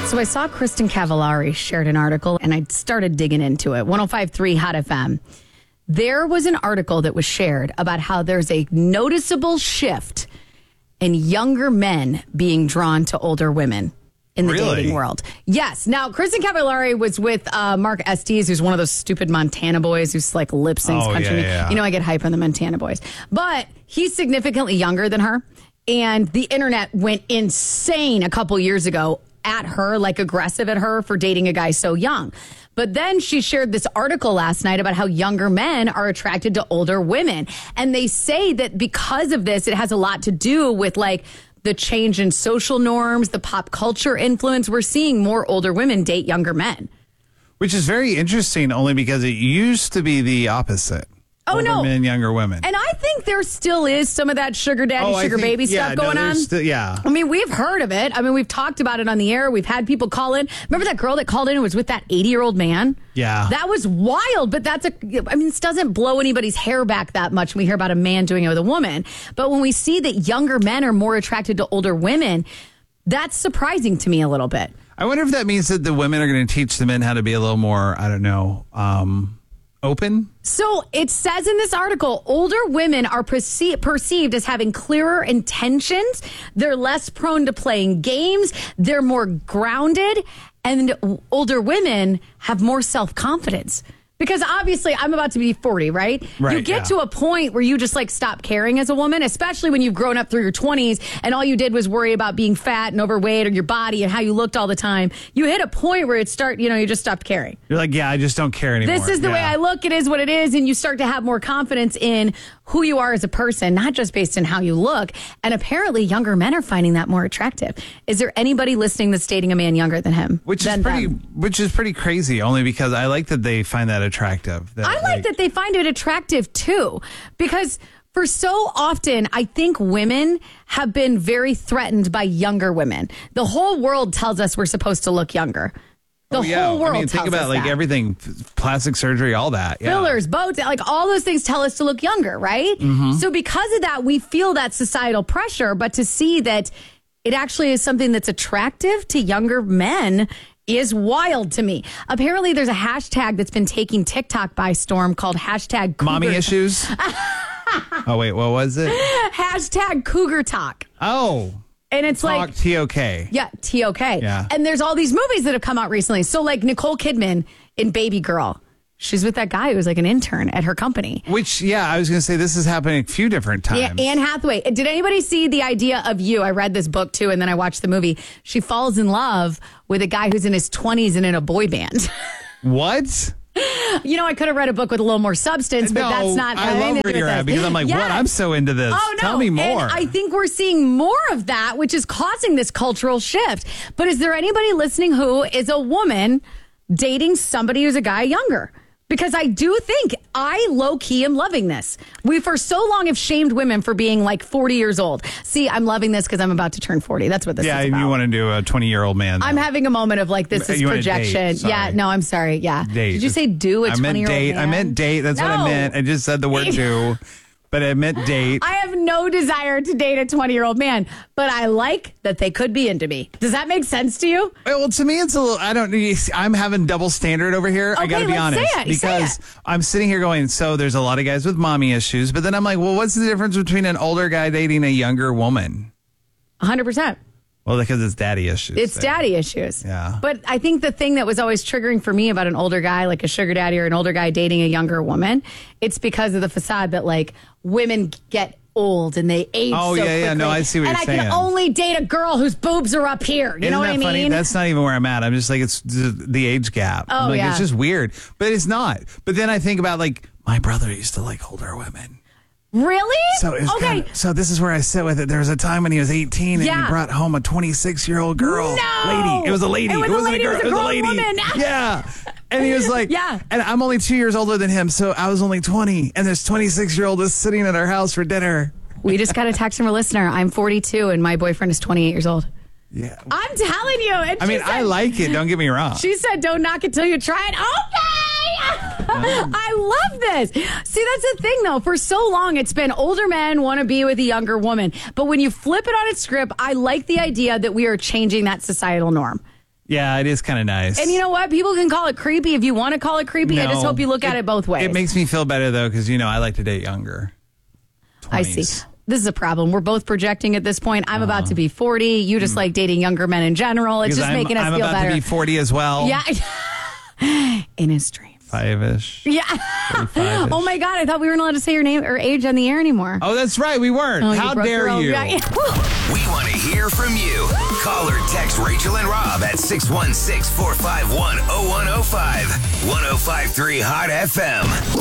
So I saw Kristen Cavallari shared an article and I started digging into it. 105.3 Hot FM. There was an article that was shared about how there's a noticeable shift in younger men being drawn to older women in the dating world. Yes. Now, Kristen Cavallari was with Mark Estes, who's one of those stupid Montana boys who's like lip syncs country. Yeah. You know, I get hype on the Montana boys. But he's significantly younger than her. And the internet went insane a couple years ago at her, like aggressive at her for dating a guy so young. But then she shared this article last night about how younger men are attracted to older women. And they say that because of this, it has a lot to do with like the change in social norms, the pop culture influence. We're seeing more older women date younger men. Which is very interesting only because it used to be the opposite. Oh, older no. men, younger women. And I think there still is some of that sugar daddy, sugar baby stuff going on. I mean, we've heard of it. I mean, we've talked about it on the air. We've had people call in. Remember that girl that called in and was with that 80-year-old man? Yeah. That was wild, but this doesn't blow anybody's hair back that much when we hear about a man doing it with a woman. But when we see that younger men are more attracted to older women, that's surprising to me a little bit. I wonder if that means that the women are going to teach the men how to be a little more, I don't know, open? So it says in this article, older women are perceived as having clearer intentions. They're less prone to playing games. They're more grounded. And older women have more self-confidence. Because obviously, I'm about to be 40, right? You get to a point where you just like stop caring as a woman, especially when you've grown up through your 20s and all you did was worry about being fat and overweight or your body and how you looked all the time. You hit a point where you just stopped caring. You're like, yeah, I just don't care anymore. This is the way I look. It is what it is. And you start to have more confidence in who you are as a person, not just based on how you look. And apparently younger men are finding that more attractive. Is there anybody listening that's dating a man younger than him? Which is pretty crazy, only because I like that they find that attractive. I like that they find it attractive too, because for so often, I think women have been very threatened by younger women. The whole world tells us we're supposed to look younger. The whole world tells us think about like that. Everything, plastic surgery, all that. Yeah. Fillers, boats, like all those things tell us to look younger, right? Mm-hmm. So because of that, we feel that societal pressure, but to see that it actually is something that's attractive to younger men is wild to me. Apparently, there's a hashtag that's been taking TikTok by storm called hashtag Cougar. Mommy issues? Oh, wait, what was it? Hashtag Cougar Talk. Oh. And it's Talk, like T-O-K. Yeah, T-O-K. Yeah. And there's all these movies that have come out recently. So like Nicole Kidman in Baby Girl. She's with that guy who was like an intern at her company. Which, I was going to say this is happening a few different times. Yeah, Anne Hathaway. Did anybody see The Idea of You? I read this book too, and then I watched the movie. She falls in love with a guy who's in his 20s and in a boy band. What? You know, I could have read a book with a little more substance, but that's not. I love where you're at because I'm like, what? I'm so into this. Oh, no. Tell me more. And I think we're seeing more of that, which is causing this cultural shift. But is there anybody listening who is a woman dating somebody who's a guy younger? Because I do think I low-key am loving this. We for so long have shamed women for being like 40 years old. See, I'm loving this because I'm about to turn 40. That's what this is about. Yeah, you want to do a 20-year-old man. Though. I'm having a moment of like, this is projection. Yeah, no, I'm sorry. Yeah. Date. Did you say do a 20-year-old man? I meant date. That's what I meant. I just said the word do. But I meant date. I have no desire to date a 20-year-old man, but I like that they could be into me. Does that make sense to you? Well, to me, it's a little, I'm having double standard over here. Okay, I got to be honest. Because I'm sitting here going, so there's a lot of guys with mommy issues, but then I'm like, well, what's the difference between an older guy dating a younger woman? 100%. Well, because it's daddy issues. It's daddy issues. Yeah. But I think the thing that was always triggering for me about an older guy, like a sugar daddy or an older guy dating a younger woman, it's because of the facade that like women get old and they age so quickly. Yeah. No, I see what you're saying. And I can only date a girl whose boobs are up here. You know what I mean? Funny? That's not even where I'm at. I'm just like, it's the age gap. Oh, I'm like, it's just weird. But it's not. But then I think about like, my brother used to like older women. Really? So so this is where I sit with it. There was a time when he was 18 and he brought home a 26-year-old girl. No! Lady. It was a lady. It wasn't a girl. It was a lady. Woman. Yeah. And he was like, and I'm only 2 years older than him, so I was only 20. And this 26-year-old is sitting at our house for dinner. We just got a text from a listener. I'm 42 and my boyfriend is 28 years old. Yeah. I'm telling you. And I mean, I like it. Don't get me wrong. She said, don't knock it till you try it. Okay. I love this. See, that's the thing, though. For so long, it's been older men want to be with a younger woman. But when you flip it on its script, I like the idea that we are changing that societal norm. Yeah, it is kind of nice. And you know what? People can call it creepy if you want to call it creepy. I just No, hope you look at it both ways. It makes me feel better, though, because, I like to date younger. 20s. I see. This is a problem. We're both projecting at this point. I'm about to be 40. You just like dating younger men in general. It's just making us I'm feel about better. to be 40 as well. Yeah. In his dreams. 5-ish. Yeah. 35-ish. Oh my God. I thought we weren't allowed to say your name or age on the air anymore. Oh, that's right. We weren't. Oh, How broke your dare own- you? Yeah. We want to hear from you. Call or text Rachel and Rob at 616-451-0105. 1053 Hot FM.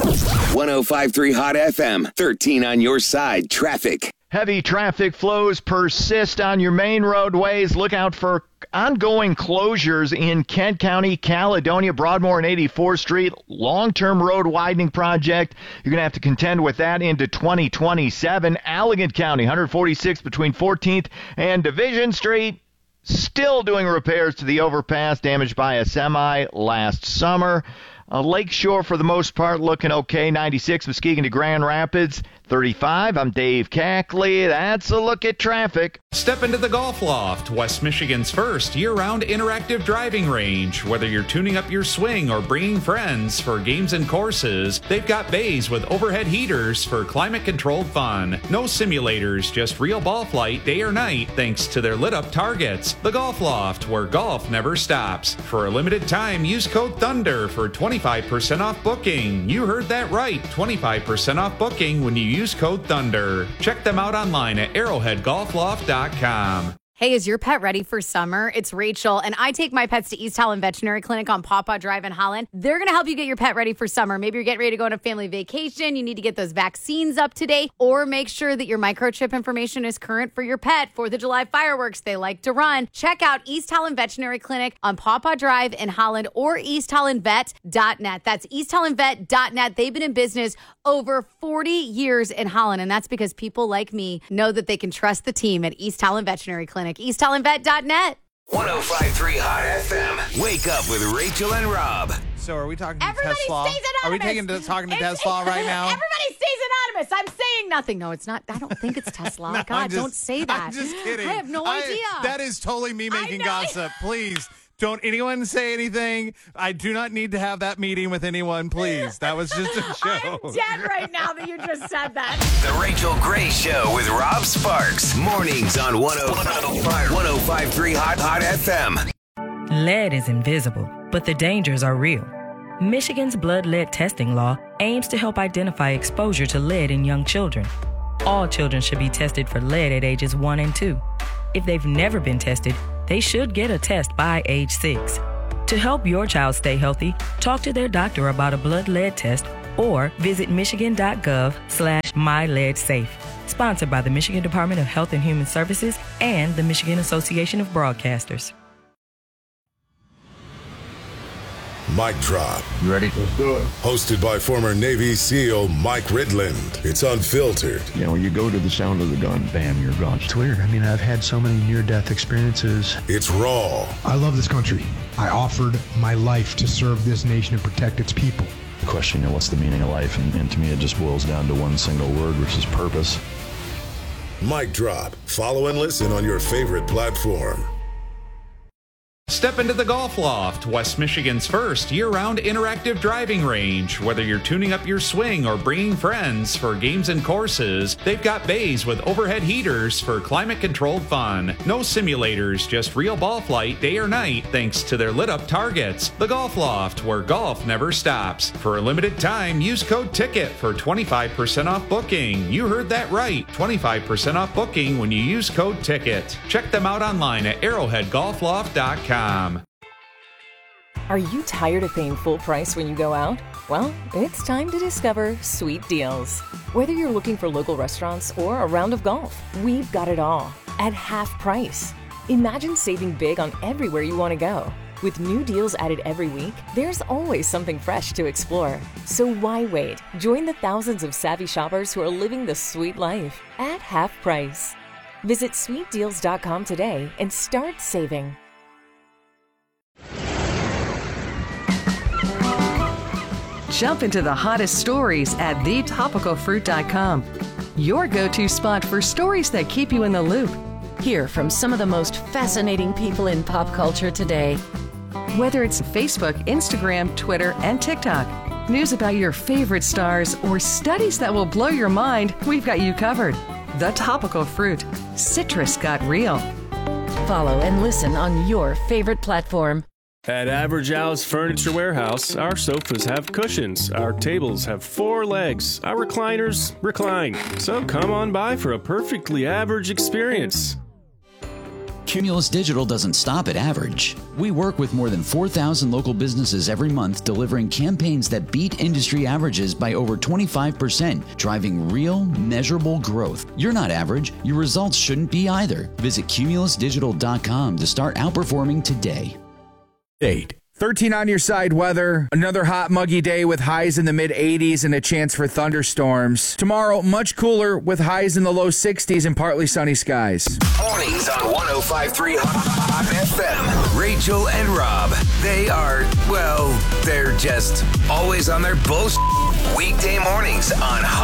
1053 Hot FM. 13 on your side. Traffic. Heavy traffic flows persist on your main roadways. Look out for ongoing closures in Kent County, Caledonia, Broadmoor, and 84th Street. Long-term road widening project. You're going to have to contend with that into 2027. Allegan County, 146 between 14th and Division Street. Still doing repairs to the overpass damaged by a semi last summer. Lakeshore, for the most part, looking okay. 96 Muskegon to Grand Rapids. 35, I'm Dave Cackley. That's a look at traffic. Step into the Golf Loft, West Michigan's first year-round interactive driving range. Whether you're tuning up your swing or bringing friends for games and courses, they've got bays with overhead heaters for climate-controlled fun. No simulators, just real ball flight day or night thanks to their lit-up targets. The Golf Loft, where golf never stops. For a limited time, use code THUNDER for 25% off booking. You heard that right, 25% off booking when you use code THUNDER. Check them out online at arrowheadgolfloft.com. Hey, is your pet ready for summer? It's Rachel, and I take my pets to East Holland Veterinary Clinic on Pawpaw Drive in Holland. They're going to help you get your pet ready for summer. Maybe you're getting ready to go on a family vacation. You need to get those vaccines up to date, or make sure that your microchip information is current for your pet. 4th of July fireworks, they like to run. Check out East Holland Veterinary Clinic on Pawpaw Drive in Holland or easthollandvet.net. That's easthollandvet.net. They've been in business over 40 years in Holland, and that's because people like me know that they can trust the team at East Holland Veterinary Clinic. easthollandvet.net. 1053 Hot FM. Wake up with Rachel and Rob. So are we talking to Everybody Tesla? stays Are we anonymous. talking to Tesla right now? Everybody stays anonymous. I'm saying nothing. No, it's not. I don't think it's Tesla. No, God, don't say that. I'm just kidding. I have no idea. That is totally me making know. gossip. Please don't anyone say anything. I do not need to have that meeting with anyone, please. That was just a joke. I'm dead right now that you just said that. The Rachel Gray Show with Rob Sparks. Mornings on 1053 Hot FM. Lead is invisible, but the dangers are real. Michigan's blood lead testing law aims to help identify exposure to lead in young children. All children should be tested for lead at ages 1 and 2. If they've never been tested, they should get a test by age 6. To help your child stay healthy, talk to their doctor about a blood lead test or visit michigan.gov/myleadsafe. Sponsored by the Michigan Department of Health and Human Services and the Michigan Association of Broadcasters. Mic Drop. You ready? Let's do it. Hosted by former Navy SEAL Mike Ridland. It's unfiltered. You know, when you go to the sound of the gun, bam, you're gone. It's weird. I mean, I've had so many near-death experiences. It's raw. I love this country. I offered my life to serve this nation and protect its people. The question, what's the meaning of life? And to me, it just boils down to one single word, which is purpose. Mic Drop. Follow and listen on your favorite platform. Step into the Golf Loft, West Michigan's first year-round interactive driving range. Whether you're tuning up your swing or bringing friends for games and courses, they've got bays with overhead heaters for climate-controlled fun. No simulators, just real ball flight day or night thanks to their lit-up targets. The Golf Loft, where golf never stops. For a limited time, use code TICKET for 25% off booking. You heard that right, 25% off booking when you use code TICKET. Check them out online at arrowheadgolfloft.com. Are you tired of paying full price when you go out? Well, it's time to discover Sweet Deals. Whether you're looking for local restaurants or a round of golf, we've got it all at half price. Imagine saving big on everywhere you want to go. With new deals added every week, there's always something fresh to explore. So why wait? Join the thousands of savvy shoppers who are living the sweet life at half price. Visit sweetdeals.com today and start saving. Jump into the hottest stories at thetopicalfruit.com. Your go-to spot for stories that keep you in the loop. Hear from some of the most fascinating people in pop culture today. Whether it's Facebook, Instagram, Twitter, and TikTok, news about your favorite stars, or studies that will blow your mind, we've got you covered. The Topical Fruit. Citrus got real. Follow and listen on your favorite platform. At Average Al's Furniture Warehouse, our sofas have cushions, our tables have 4 legs, our recliners recline. So come on by for a perfectly average experience. Cumulus Digital doesn't stop at average. We work with more than 4,000 local businesses every month, delivering campaigns that beat industry averages by over 25%, driving real, measurable growth. You're not average. Your results shouldn't be either. Visit cumulusdigital.com to start outperforming today. 13 on your side weather. Another hot, muggy day with highs in the mid-80s and a chance for thunderstorms. Tomorrow, much cooler with highs in the low 60s and partly sunny skies. Mornings on 105.3 Hot FM. Rachel and Rob. They are, well, they're just always on their bullshit. Weekday mornings on Hot